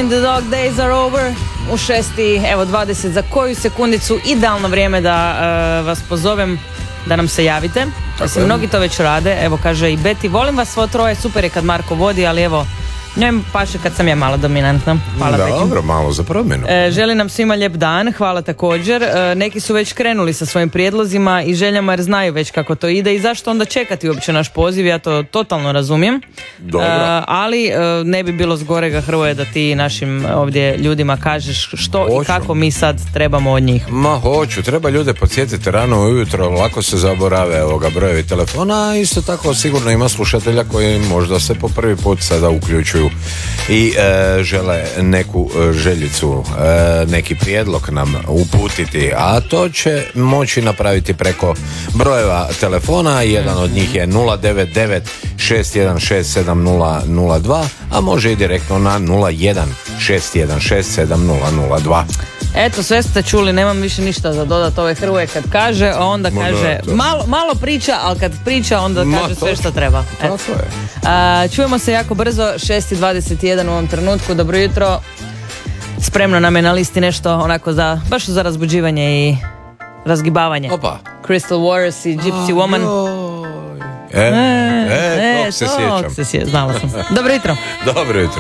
Train, the dog days are over. U 6:20 za koju sekundicu idealno vrijeme da vas pozovem da nam se javite. Mislim, mnogi to već rade. Evo kaže i Beti, volim vas svo troje, super je kad Marko vodi, ali evo njoj paše kad sam ja malo dominantna. Hvala Beti. Dobro, malo za promjenu. Želim nam svima lijep dan, hvala također. Neki su već krenuli sa svojim prijedlozima i željama jer znaju već kako to ide i zašto onda čekati uopće naš poziv, ja to totalno razumijem. Ali ne bi bilo zgorega, Hrvoje, da ti našim ovdje ljudima kažeš što i kako mi sad trebamo od njih. Ma hoću, treba ljude podsjetiti rano ujutro, lako se zaborave brojevi telefona, a isto tako sigurno ima slušatelja koji možda se po prvi put sada uključuju i žele neku željicu, neki prijedlog nam uputiti, a to će moći napraviti preko brojeva telefona. Jedan od njih je 099 616 7002, a može i direktno na 01 616 7002. Eto, sve ste čuli, nemam više ništa za dodat. Ove Hrvoje kad kaže, a onda kaže malo priča, ali kad priča onda kaže sve što treba. Tako je. Čujemo se jako brzo, 6:21 u ovom trenutku. Dobro jutro. Spremno nam je na listi nešto onako baš za razbuđivanje i razgibavanje. Opa. Crystal Waters i Gypsy Woman. Tog se sjećam. Znala sam. Dobro jutro. Dobro jutro.